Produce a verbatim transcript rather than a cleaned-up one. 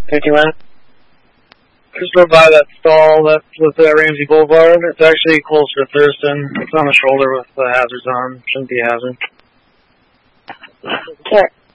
fifty-one. Just rode by that stall that's with uh, Ramsey Boulevard. It's actually close to Thurston. It's on the shoulder with the hazards on. Shouldn't be a hazard. Sure.